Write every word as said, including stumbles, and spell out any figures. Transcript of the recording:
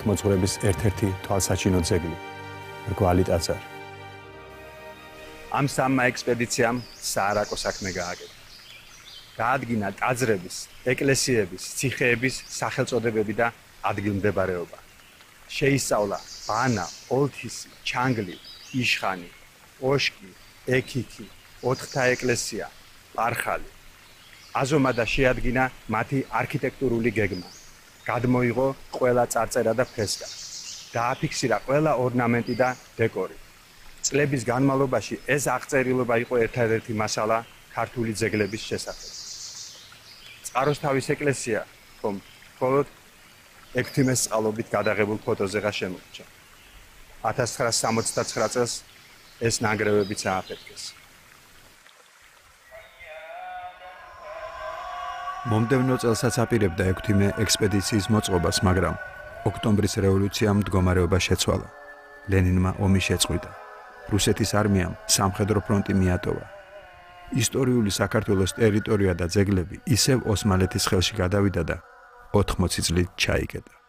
ხუროთმოძღვრების ერთ-ერთი თვალსაჩინო ძეგლი, მრგვალი ტაძარი. ამ სამმა ექსპედიციამ საარაკო საქმე გააკეთა. გაადგინა ტაძრების, ეკლესიების, ციხეების სახელწოდებები და ადგილმდებარეობა. შეისწავლა ბანა, ოლთისი, ჩანგლი, იშხანი, ოშკი, ექიქი, ოთხთა ეკლესია, პარხალი. აზომა და შეადგინა მათი არქიტექტურული გეგმა. გადმოიღო ყველა წარწერა და ფრესკა. დააფიქსირა ყველა ორნამენტი და დეკორი. წლების განმავლობაში ეს აღწერილობა იყო ერთადერთი მასალა ქართული ძეგლების შესახებ. წყაროსთავის ეკლესია, რომ მხოლოდ ექვთიმეს წყალობით გადაღებულ ფოტოზეღა შემორჩა. ათას ცხრაასი სამოცდაცხრა წელს ეს ნანგრევებიც ააფეთქეს. მომდევნო წელსაც აპირებდა ექვთიმე ექსპედიციის მოწყობას, მაგრამ ოქტომბრის რევოლუციამ მდგომარეობა შეცვალა. ლენინმა ომი შეწყვიტა. რუსეთის არმიამ სამხედრო ფრონტი მიატოვა. ისტორიული საქართველოს ტერიტორია და ძეგლები ისევ ოსმალეთის ხელში გადავიდა და ოთხმოცი წლით ჩაიკეტა.